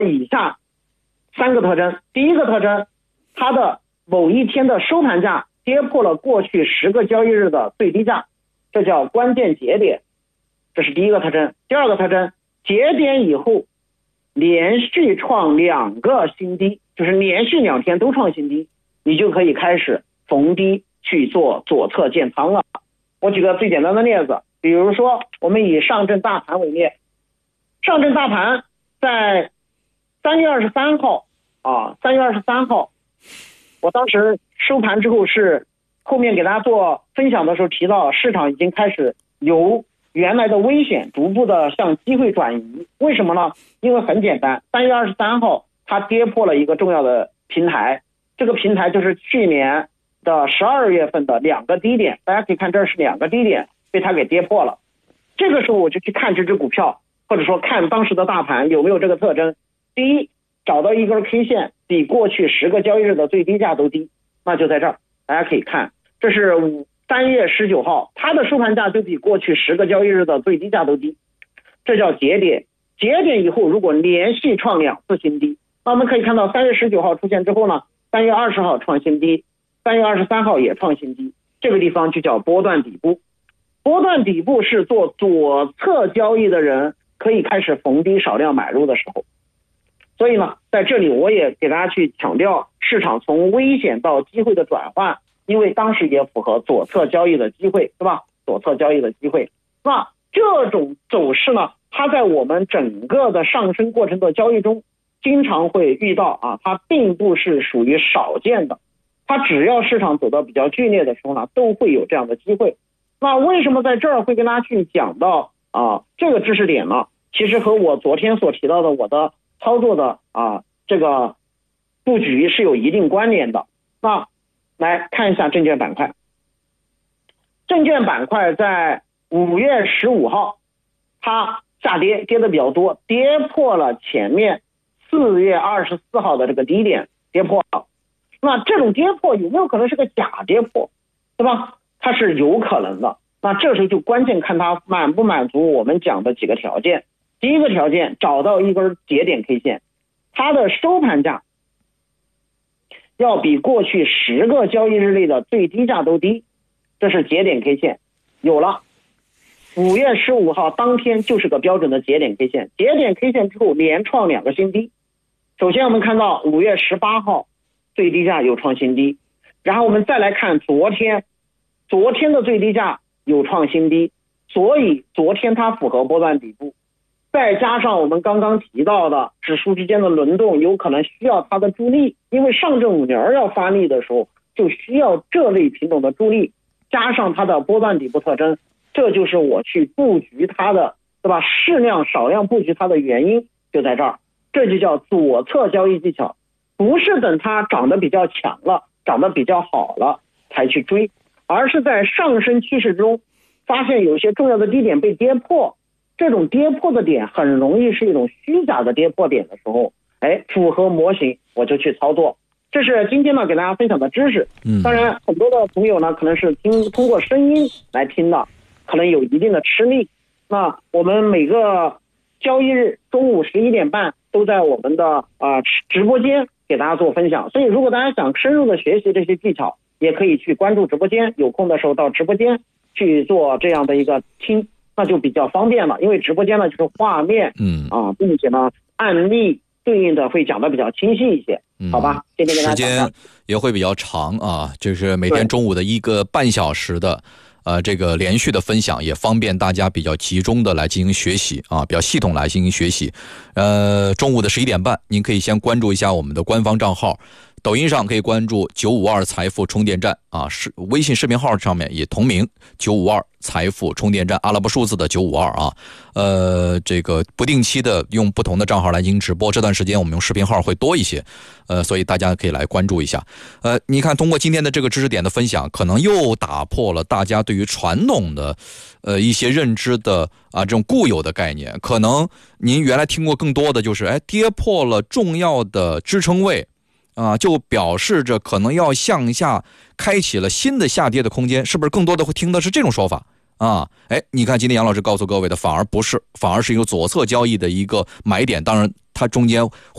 以下3个特征。第一个特征，它的某一天的收盘价跌破了过去10个交易日的最低价，这叫关键节点，这是第一个特征。第二个特征，节点以后连续创2个新低，就是连续2天都创新低，你就可以开始逢低去做左侧建仓了。我举个最简单的例子，比如说我们以上证大盘为例，上证大盘在3月23号3月23号，我当时收盘之后是后面给大家做分享的时候提到，市场已经开始由原来的危险逐步的向机会转移。为什么呢？因为很简单，3月23号它跌破了一个重要的平台，这个平台就是去年的12月份的2个低点，大家可以看这是2个低点被它给跌破了。这个时候我就去看这只股票，或者说看当时的大盘有没有这个特征。第一，找到一根 K 线比过去10个交易日的最低价都低，那就在这儿，大家可以看，这是3月19号，它的收盘价就比过去10个交易日的最低价都低，这叫节点。节点以后如果连续创2次新低，那我们可以看到3月19号出现之后呢，3月20号创新低，3月23号也创新低，这个地方就叫波段底部。波段底部是做左侧交易的人可以开始逢低少量买入的时候。所以呢，在这里我也给大家去强调，市场从危险到机会的转换，因为当时也符合左侧交易的机会，对吧？左侧交易的机会。那这种走势呢，它在我们整个的上升过程的交易中经常会遇到它并不是属于少见的，它只要市场走得比较剧烈的时候呢，都会有这样的机会。那为什么在这儿会跟大家去讲到这个知识点呢？其实和我昨天所提到的我的操作的这个布局是有一定关联的。那来看一下证券板块，证券板块在5月15号它下跌，跌的比较多，跌破了前面4月24号的这个低点，跌破了。那这种跌破有没有可能是个假跌破，对吧？它是有可能的。那这时候就关键看它满不满足我们讲的几个条件。第一个条件，找到一根节点 K 线，它的收盘价要比过去10个交易日内的最低价都低，这是节点 K 线，有了。5月15号当天就是个标准的节点 K 线，节点 K 线之后连创2个新低。首先我们看到5月18号最低价有创新低，然后我们再来看昨天的最低价有创新低，所以昨天它符合波段底部，再加上我们刚刚提到的指数之间的轮动有可能需要它的助力，因为上证50要发力的时候就需要这类品种的助力，加上它的波段底部特征，这就是我去布局它的，对吧？适量少量布局它的原因就在这儿，这就叫左侧交易技巧，不是等它涨得比较强了，涨得比较好了才去追，而是在上升趋势中发现有些重要的低点被跌破，这种跌破的点很容易是一种虚假的跌破点的时候，符合模型我就去操作。这是今天呢给大家分享的知识。当然很多的朋友呢可能是通过声音来听的，可能有一定的吃力。那我们每个交易日中午11点半都在我们的直播间给大家做分享，所以如果大家想深入的学习这些技巧，也可以去关注直播间，有空的时候到直播间去做这样的一个听，那就比较方便了，因为直播间呢就是画面并且呢案例对应的会讲的比较清晰一些，好吧？今天跟大家时间也会比较长就是每天中午的1个半小时的这个连续的分享，也方便大家比较集中的来进行学习比较系统来进行学习。中午的11点半，您可以先关注一下我们的官方账号，抖音上可以关注952财富充电站微信视频号上面也同名952财富充电站，阿拉伯数字的952这个不定期的用不同的账号来进行直播，这段时间我们用视频号会多一些，所以大家可以来关注一下。你看通过今天的这个知识点的分享，可能又打破了大家对于传统的一些认知的这种固有的概念，可能您原来听过更多的就是跌破了重要的支撑位就表示着可能要向下开启了新的下跌的空间，是不是更多的会听的是这种说法你看今天杨老师告诉各位的反而不是，反而是一个左侧交易的一个买点，当然它中间